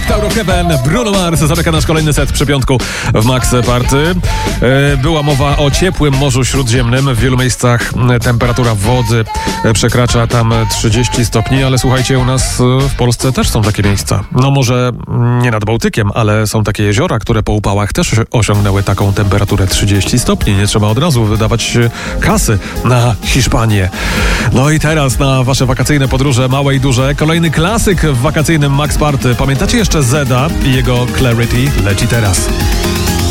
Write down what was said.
Tower of Heaven, Bruno Mars zamyka nasz kolejny set przy piątku w Max Party. Była mowa o ciepłym Morzu Śródziemnym. W wielu miejscach temperatura wody przekracza tam 30 stopni, ale słuchajcie, u nas w Polsce też są takie miejsca. No może nie nad Bałtykiem, ale są takie jeziora, które po upałach też osiągnęły taką temperaturę 30 stopni. Nie trzeba od razu wydawać kasy na Hiszpanię. No i teraz na wasze wakacyjne podróże, małe i duże, kolejny klasyk w wakacyjnym Max Party. Pamiętacie jeszcze Zeda i jego Clarity? Leci teraz.